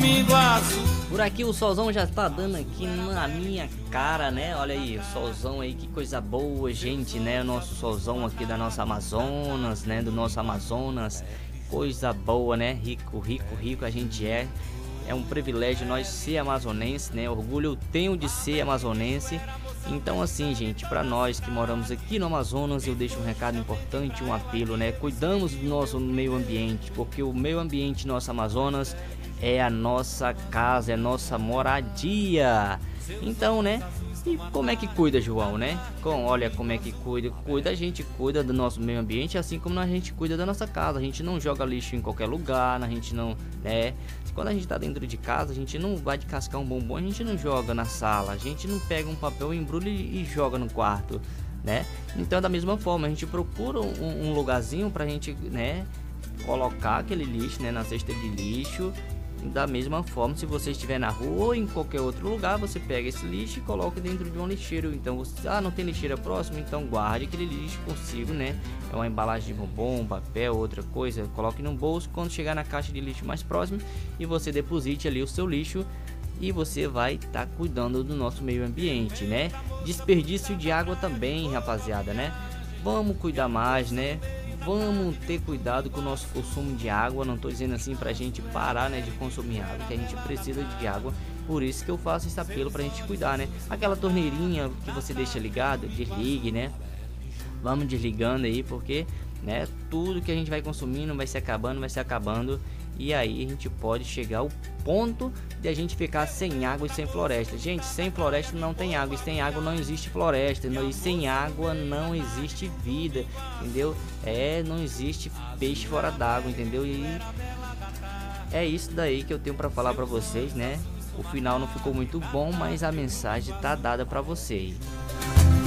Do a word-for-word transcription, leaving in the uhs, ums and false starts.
Por aqui o solzão já tá dando aqui na minha cara, né? Olha aí, o solzão aí, que coisa boa, gente, né? O nosso solzão aqui da nossa Amazonas, né? Do nosso Amazonas. Coisa boa, né? Rico, rico, rico a gente é. É um privilégio nós ser amazonense, né? Orgulho eu tenho de ser amazonense. Então assim, gente, para nós que moramos aqui no Amazonas, eu deixo um recado importante, um apelo, né? Cuidamos do nosso meio ambiente, porque o meio ambiente nosso Amazonas é a nossa casa, é a nossa moradia. Então, né? E como é que cuida, João, né? Com, olha como é que cuida. Cuida, a gente cuida do nosso meio ambiente, assim como a gente cuida da nossa casa. A gente não joga lixo em qualquer lugar, a gente não, né? Quando a gente tá dentro de casa, a gente não vai descascar um bombom, a gente não joga na sala, a gente não pega um papel, embrulha e joga no quarto, né? Então, da mesma forma, a gente procura um, um lugarzinho pra gente, né, colocar aquele lixo, né, na cesta de lixo. Da mesma forma, se você estiver na rua ou em qualquer outro lugar, você pega esse lixo e coloca dentro de um lixeiro. Então, você, ah, não tem lixeira próximo, então guarde aquele lixo consigo, né? É uma embalagem de bombom, papel, outra coisa, coloque no bolso. Quando chegar na caixa de lixo mais próximo, e você deposite ali o seu lixo, e você vai estar tá cuidando do nosso meio ambiente, né? Desperdício de água também, rapaziada, né? Vamos cuidar mais, né? Vamos ter cuidado com o nosso consumo de água. Não estou dizendo assim pra gente parar, né, de consumir água, que a gente precisa de água. Por isso que eu faço esse apelo pra gente cuidar, né? Aquela torneirinha que você deixa ligada, desligue, né? Vamos desligando aí, porque, né, tudo que a gente vai consumindo vai se acabando, vai se acabando. E aí a gente pode chegar ao ponto de a gente ficar sem água e sem floresta. Gente, sem floresta não tem água, e sem água não existe floresta, e sem água não existe vida, entendeu? É, não existe peixe fora d'água, entendeu? E é isso daí que eu tenho para falar para vocês, né? O final não ficou muito bom, mas a mensagem tá dada para vocês.